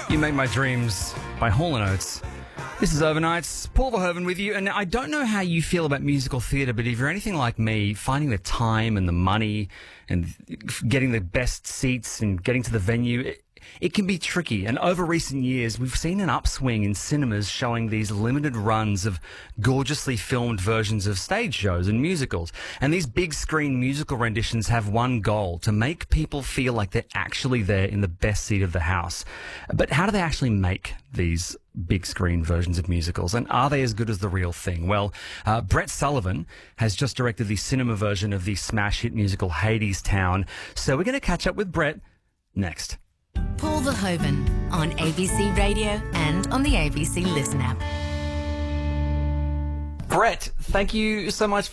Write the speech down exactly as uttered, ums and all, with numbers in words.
You Make My Dreams by Hall and Oates. This is Overnights. Paul Verhoeven with you. And I don't know how you feel about musical theatre, but if you're anything like me, finding the time and the money and getting the best seats and getting to the venue, it, it can be tricky. And over recent years, we've seen an upswing in cinemas showing these limited runs of gorgeously filmed versions of stage shows and musicals. And these big screen musical renditions have one goal: to make people feel like they're actually there in the best seat of the house. But how do they actually make these big screen versions of musicals, and are they as good as the real thing? Well, uh, Brett Sullivan has just directed the cinema version of the smash hit musical Hadestown, so we're going to catch up with Brett next. Paul Verhoeven on A B C Radio and on the A B C Listen app. Brett, thank you so much